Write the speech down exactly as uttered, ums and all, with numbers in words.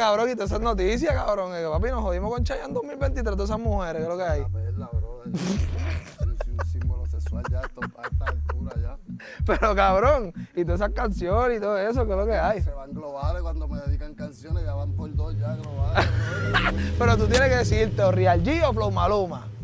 cabrón, y todas esas noticias, cabrón. Que, papi, nos jodimos con Chayanne dos mil veintitrés, todas esas mujeres, ¿qué es lo que hay? La perla, brother. Un símbolo sexual ya esto, a esta altura ya. Pero, cabrón, y todas esas canciones y todo eso, ¿qué es lo que hay? Se van globales cuando me dedican canciones, ya van por dos ya globales. Pero tú tienes que decirte o Real G o Flow Maluma.